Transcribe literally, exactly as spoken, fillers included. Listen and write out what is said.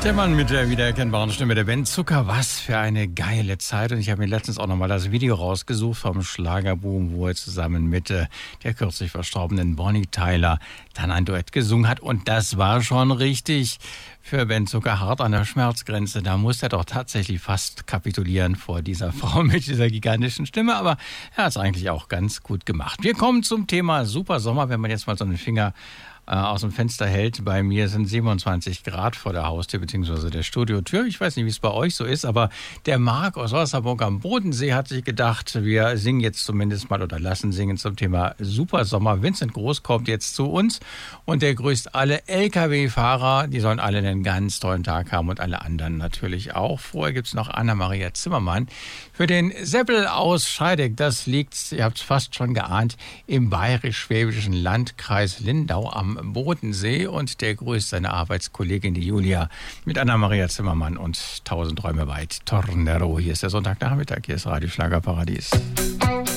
Der Mann mit der wiedererkennbaren Stimme, der Ben Zucker, was für eine geile Zeit. Und ich habe mir letztens auch nochmal das Video rausgesucht vom Schlagerboom, wo er zusammen mit äh, der kürzlich verstorbenen Bonnie Tyler dann ein Duett gesungen hat. Und das war schon richtig für Ben Zucker hart an der Schmerzgrenze. Da musste er doch tatsächlich fast kapitulieren vor dieser Frau mit dieser gigantischen Stimme. Aber er hat es eigentlich auch ganz gut gemacht. Wir kommen zum Thema Super Sommer, wenn man jetzt mal so einen Finger aus dem Fenster hält. Bei mir sind siebenundzwanzig Grad vor der Haustür bzw. der Studiotür. Ich weiß nicht, wie es bei euch so ist, aber der Marc aus Wasserburg am Bodensee hat sich gedacht, wir singen jetzt zumindest mal oder lassen singen zum Thema Supersommer. Vincent Groß kommt jetzt zu uns und der grüßt alle L K W-Fahrer. Die sollen alle einen ganz tollen Tag haben und alle anderen natürlich auch. Vorher gibt es noch Anna-Maria Zimmermann für den Seppel aus Scheideck. Das liegt, ihr habt es fast schon geahnt, im bayerisch-schwäbischen Landkreis Lindau am Bodensee, und der grüßt seine Arbeitskollegin, die Julia, mit Anna-Maria Zimmermann und tausend Träume weit. Tornero, hier ist der Sonntagnachmittag, hier ist Radio Schlagerparadies.